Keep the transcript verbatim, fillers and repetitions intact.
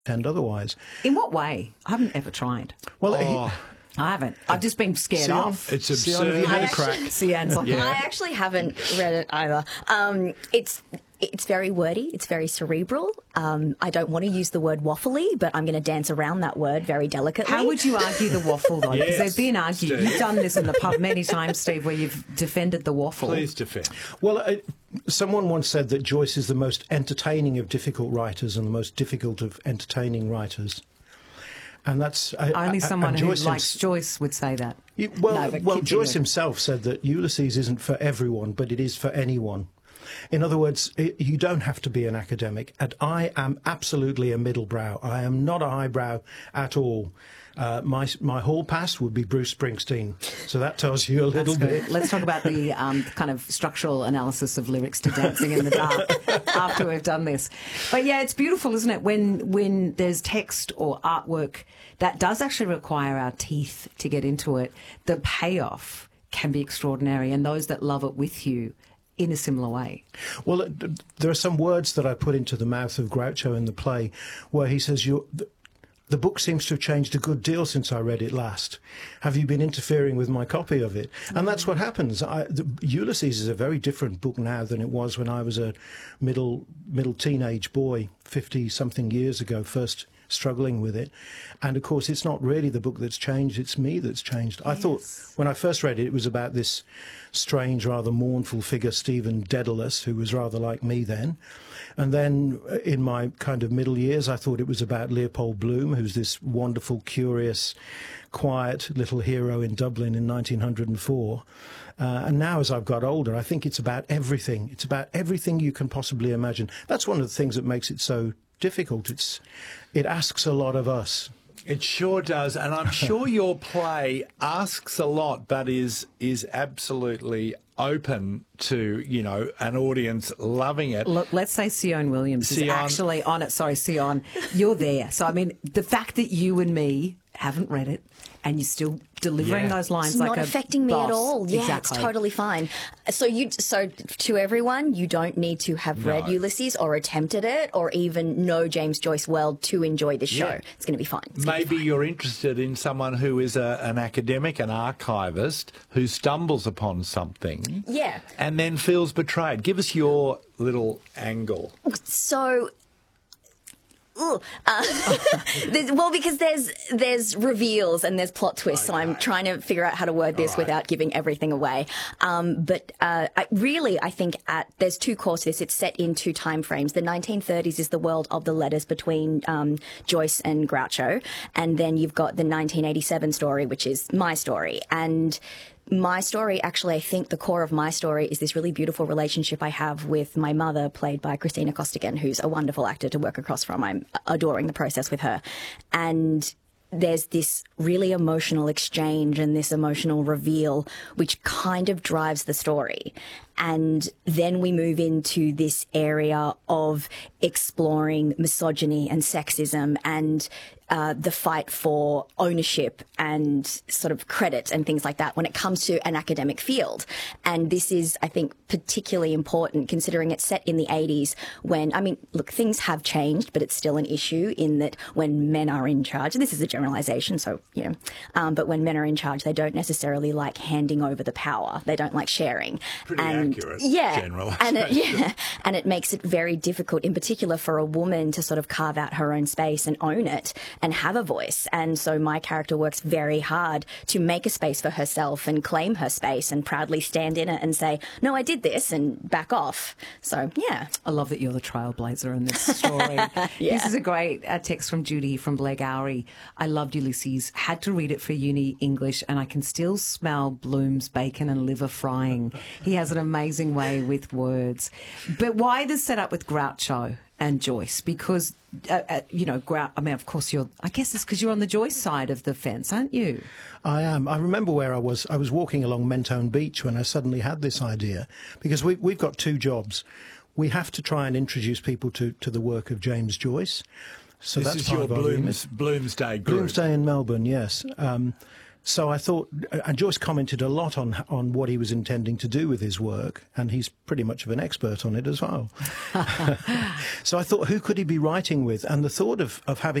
pretend otherwise. In what way? I haven't ever tried. Well, Oh. he, I haven't. I've just been scared Sion, off. It's Sion, have you absurd. had a crack? Sian's like, Yeah. I actually haven't read it either. Um, it's it's very wordy. It's very cerebral. Um, I don't want to use the word waffly, but I'm going to dance around that word very delicately. how would you argue the waffle, though? Because Yes, they've been argued. Steve. You've done this in the pub many times, Steve, where you've defended the waffle. Please defend. well, uh, someone once said that Joyce is the most entertaining of difficult writers and the most difficult of entertaining writers. And that's uh, Only uh, someone and who Joyce likes hims- Joyce would say that. You- Well, No, but well, continue. Joyce himself said that Ulysses isn't for everyone, but it is for anyone. In other words, I you don't have to be an academic, and I am absolutely a middle brow. I am not a highbrow at all. Uh, my my hall pass would be Bruce Springsteen, so that tells you a little bit. Let's talk about the um, kind of structural analysis of lyrics to Dancing in the Dark after we've done this. But yeah, it's beautiful, isn't it? When when there's text or artwork that does actually require our teeth to get into it, the payoff can be extraordinary, and those that love it with you in a similar way. Well, uh, there are some words that I put into the mouth of Groucho in the play where he says, You're, the, the book seems to have changed a good deal since I read it last. Have you been interfering with my copy of it? And that's what happens. I, the, Ulysses is a very different book now than it was when I was a middle middle teenage boy, fifty-something years ago, first struggling with it. And of course, it's not really the book that's changed, it's me that's changed. I thought when I first read it, it was about this strange, rather mournful figure, Stephen Dedalus, who was rather like me then. And then uh, in my kind of middle years, I thought it was about Leopold Bloom, who's this wonderful, curious, quiet little hero in Dublin in nineteen oh four. Uh, and now, as I've got older, I think it's about everything. It's about everything you can possibly imagine. That's one of the things that makes it so difficult. It's, it asks a lot of us. It sure does, and I'm sure your play asks a lot, but is is absolutely open to, you know, an audience loving it. Look, let's say Sion Williams Sion. is actually on it. Sorry, Sion, you're there. So, I mean, the fact that you and me haven't read it and you're still delivering Yeah. those lines It's like not a affecting me boss. at all. Yeah, Exactly. it's totally fine. So you, so to everyone, you don't need to have read No. Ulysses or attempted it or even know James Joyce well to enjoy this show. Yeah. It's going to be fine. It's gonna be Maybe you're interested in someone who is a, an academic, an archivist, who stumbles upon something Yeah. and then feels betrayed. Give us your little angle. So, ooh, uh, there's- well, because there's there's reveals and there's plot twists, so I'm trying to figure out how to word this right. without giving everything away. Um, but uh, I, really, I think at there's two cores to this. It's set in two time frames. The nineteen thirties is the world of the letters between um, Joyce and Groucho, and then you've got the nineteen eighty-seven story, which is my story, and my story, actually, I think the core of my story is this really beautiful relationship I have with my mother, played by Christina Costigan, who's a wonderful actor to work across from. I'm adoring the process with her. And there's this really emotional exchange and this emotional reveal, which kind of drives the story. And then we move into this area of exploring misogyny and sexism and uh, the fight for ownership and sort of credit and things like that when it comes to an academic field. And this is, I think, particularly important considering it's set in the eighties when, I mean, look, things have changed, but it's still an issue in that when men are in charge, and this is a generalization, so, you know, um, but when men are in charge, they don't necessarily like handing over the power. They don't like sharing. Pretty and, accurate yeah, generalisation. and it, yeah, and it makes it very difficult, in particular for a woman to sort of carve out her own space and own it and have a voice. And so my character works very hard to make a space for herself and claim her space and proudly stand in it and say, no, I did this, and back off. So, yeah. I love that you're the trailblazer in this story. This is a great uh, text from Judy from Blair Gowrie. I loved Ulysses, had to read it for uni English, and I can still smell Bloom's bacon and liver frying. He has an amazing way with words. But why the setup with Groucho and Joyce? Because, uh, uh, you know, Grou- I mean, of course, you're, I guess it's because you're on the Joyce side of the fence, aren't you? I am. I remember where I was. I was walking along Mentone Beach when I suddenly had this idea, because we, we've got two jobs. We have to try and introduce people to, to the work of James Joyce. So This that's is part your of our remit. Blooms, Bloomsday group. Bloomsday in Melbourne, yes. Um, So I thought, and Joyce commented a lot on on what he was intending to do with his work, and he's pretty much of an expert on it as well. So I thought, who could he be writing with? And the thought of, of having